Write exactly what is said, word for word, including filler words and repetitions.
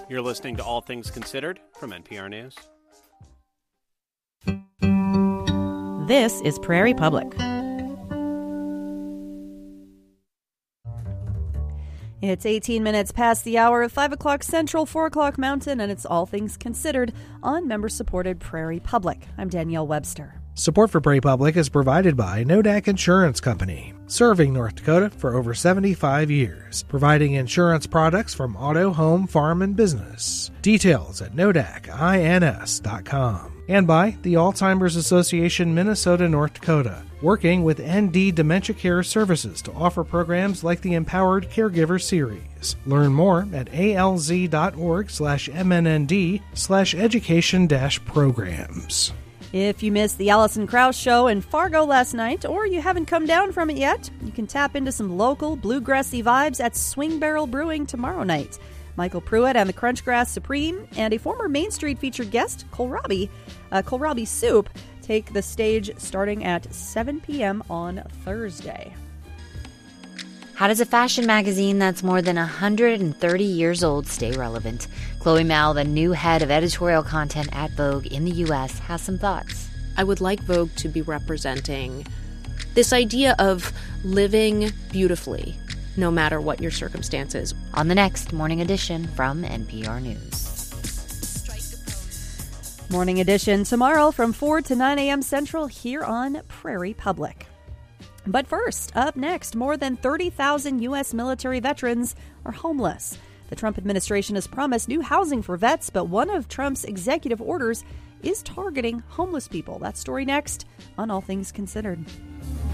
You're listening to All Things Considered from N P R News. This is Prairie Public. It's eighteen minutes past the hour of five o'clock Central, four o'clock Mountain, and it's All Things Considered on member-supported Prairie Public. I'm Danielle Webster. Support for Prairie Public is provided by Nodak Insurance Company, serving North Dakota for over seventy-five years, providing insurance products from auto, home, farm, and business. Details at nodak ins dot com. And by the Alzheimer's Association Minnesota, North Dakota, working with N D Dementia Care Services to offer programs like the Empowered Caregiver Series. Learn more at alz.org slash mnnd slash education dash programs. If you missed the Allison Krauss show in Fargo last night, or you haven't come down from it yet, you can tap into some local bluegrassy vibes at Swing Barrel Brewing tomorrow night. Michael Pruitt and the Crunchgrass Supreme and a former Main Street featured guest, Kohlrabi, uh, Kohlrabi Soup, take the stage starting at seven p.m. on Thursday. How does a fashion magazine that's more than one hundred thirty years old stay relevant? Chloe Mao, the new head of editorial content at Vogue in the U S, has some thoughts. I would like Vogue to be representing this idea of living beautifully, no matter what your circumstances. On the next Morning Edition from N P R News. Morning Edition tomorrow from four to nine a.m. Central here on Prairie Public. But first, up next, more than thirty thousand U S military veterans are homeless. The Trump administration has promised new housing for vets, but one of Trump's executive orders is targeting homeless people. That story next on All Things Considered.